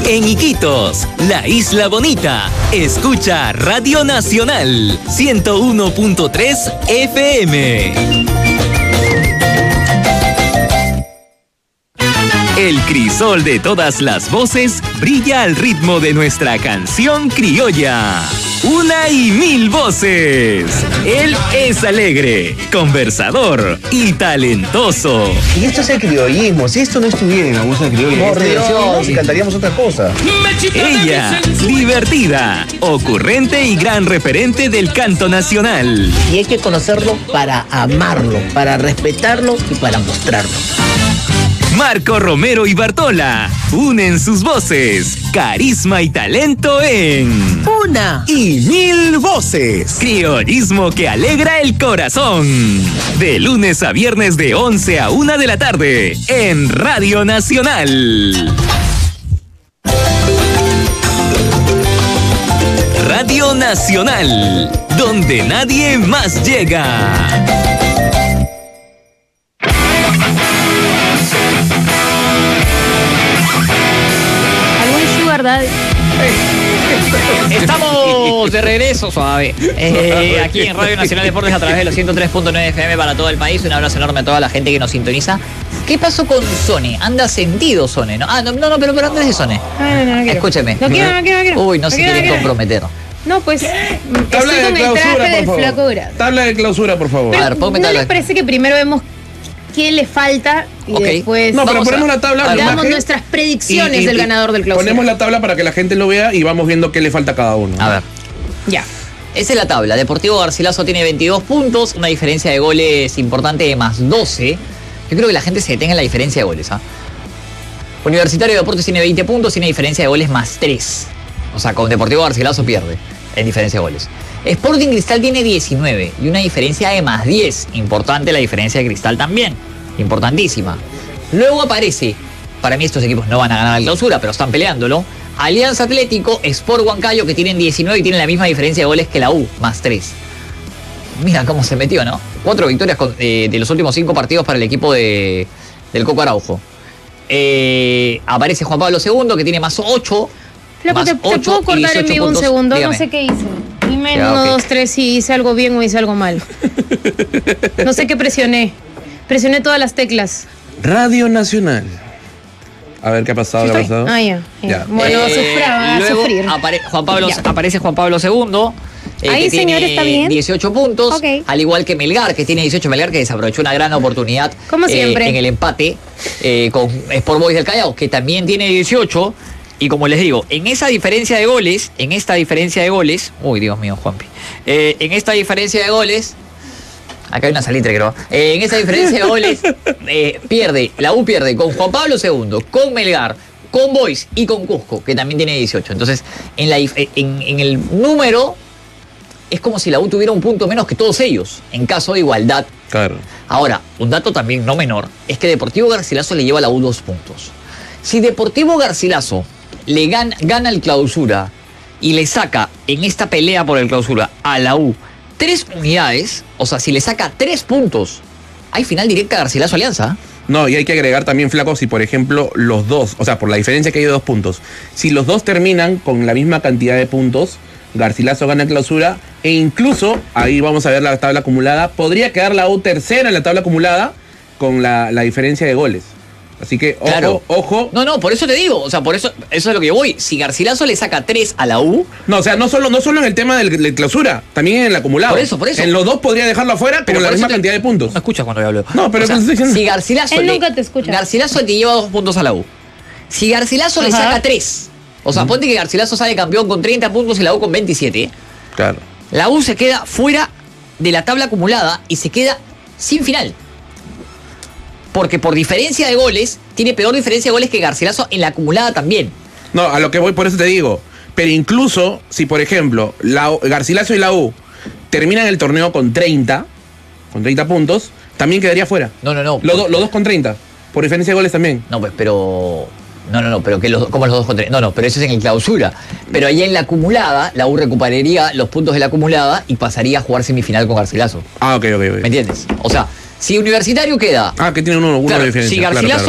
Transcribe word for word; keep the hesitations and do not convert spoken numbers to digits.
En Iquitos, la Isla Bonita, escucha Radio Nacional ciento uno punto tres F M. El crisol de todas las voces brilla al ritmo de nuestra canción criolla. Una y mil voces. Él es alegre, conversador y talentoso. Y esto es el criollismo. Si esto no estuviera en la música criolla, Por Dios, y cantaríamos otra cosa. Ella, divertida, ocurrente y gran referente del canto nacional. Y hay que conocerlo para amarlo, para respetarlo y para mostrarlo. Marco Romero y Bartola unen sus voces, carisma y talento en Una y mil voces. Criollismo que alegra el corazón. De lunes a viernes de once a una de la tarde en Radio Nacional. Radio Nacional, donde nadie más llega. Estamos de regreso, suave, eh, aquí en Radio Nacional Deportes a través de los ciento tres punto nueve F M para todo el país. Un abrazo enorme a toda la gente que nos sintoniza. ¿Qué pasó con Sone? Anda sentido Sone, ¿no? Ah, no, no, no pero, pero antes de Sone. No, no, no, no quiero. Escúcheme. No quiero, no quiero, no quiero. Uy, no, no se quiero, quieren no quiero. comprometer. No, pues Tabla estoy de con el clausura, traje del por favor. flacura. Tabla de clausura, por favor. Pero A ver, ponme ¿no tabla. les parece que primero vemos qué le falta y Ok. después No, pero Vamos ponemos a- la tabla. a ver, damos imagen, nuestras predicciones y- y- del y ganador del clausura? Ponemos la tabla para que la gente lo vea y vamos viendo qué le falta a cada uno. A ver. Ya. Esa es la tabla. Deportivo Garcilaso tiene veintidós puntos, una diferencia de goles importante de más doce. Yo creo que la gente se detenga en la diferencia de goles, ¿ah? Universitario de Deportes tiene veinte puntos, tiene diferencia de goles más tres. O sea, con Deportivo Garcilaso pierde en diferencia de goles. Sporting Cristal tiene diecinueve y una diferencia de más diez. Importante la diferencia de Cristal también. Importantísima. Luego aparece, para mí estos equipos no van a ganar la clausura, pero están peleándolo. Alianza Atlético, Sport Huancayo, que tienen diecinueve y tienen la misma diferencia de goles que la U, más tres. Mira cómo se metió, ¿no? Cuatro victorias con, eh, de los últimos cinco partidos para el equipo de, del Coco Araujo. Eh, aparece Juan Pablo segundo, que tiene más ocho. Flaco, más ¿te, te ocho puedo y cortar en dieciocho vivo un puntos. segundo? Dígame. No sé qué hice. Dime en Ya, uno, ok. dos, tres si hice algo bien o hice algo mal. No sé qué presioné. Presioné todas las teclas. Radio Nacional. A ver qué ha pasado, qué ha pasado. Ah, ya. ya. Ya. Bueno, Eh, sufra, a luego sufrir. apare- Juan Pablo, Ya. aparece Juan Pablo segundo. eh, Ahí, que señor, tiene está bien. dieciocho puntos, Ok. al igual que Melgar, que tiene dieciocho. Melgar, que desaprovechó una gran oportunidad Como eh, siempre. en el empate eh, con Sport Boys del Callao, que también tiene dieciocho. Y como les digo, en esa diferencia de goles, en esta diferencia de goles, uy, Dios mío, Juanpi, eh, en esta diferencia de goles, acá hay una salitre, creo. Eh, en esa diferencia de goles, eh, pierde, la U pierde con Juan Pablo segundo, con Melgar, con Boys y con Cusco, que también tiene dieciocho. Entonces, en, la, dif- en, en el número, es como si la U tuviera un punto menos que todos ellos, en caso de igualdad. Claro. Ahora, un dato también no menor, es que Deportivo Garcilaso le lleva a la U dos puntos. Si Deportivo Garcilaso le gana, gana el clausura y le saca en esta pelea por el clausura a la U tres unidades, o sea, si le saca tres puntos, hay final directa Garcilaso Alianza. No, y hay que agregar también, Flaco, si por ejemplo los dos, o sea, por la diferencia que hay de dos puntos, si los dos terminan con la misma cantidad de puntos, Garcilaso gana clausura e incluso, ahí vamos a ver la tabla acumulada, podría quedar la U tercera en la tabla acumulada con la, la diferencia de goles. Así que, ojo, Claro. ojo. No, no, por eso te digo, o sea, por eso, eso es lo que yo voy. Si Garcilaso le saca tres a la U, No, o sea, no solo, no solo en el tema del- de clausura, también en el acumulado. Por eso, por eso. En los dos podría dejarlo afuera, pero por la eso misma te- cantidad de puntos. no me escuchas cuando yo hablo. No, pero O sea, te estoy diciendo. si Garcilaso Él le- nunca te escucha. Garcilaso te lleva dos puntos a la U. Si Garcilaso le Ajá. saca tres, o sea, ponte que Garcilaso sale campeón con treinta puntos y la U con veintisiete, Claro. la U se queda fuera de la tabla acumulada y se queda sin final. Porque por diferencia de goles, tiene peor diferencia de goles que Garcilaso en la acumulada también. No, a lo que voy, por eso te digo. Pero incluso, si por ejemplo, la, U- Garcilaso y la U terminan el torneo con treinta, con treinta puntos, también quedaría fuera. No, no, no. Los, do- los dos con treinta, por diferencia de goles también. No, pues, pero. No, no, no, pero que los, ¿cómo los dos contra? No, no, pero eso es en el clausura. Pero allá en la acumulada, la U recuperaría los puntos de la acumulada y pasaría a jugar semifinal con Garcilaso. Ah, ok, ok, ok. ¿Me entiendes? O sea, si Universitario queda. Ah, que tiene uno, uno Claro, de diferencia. si claro, Garcilaso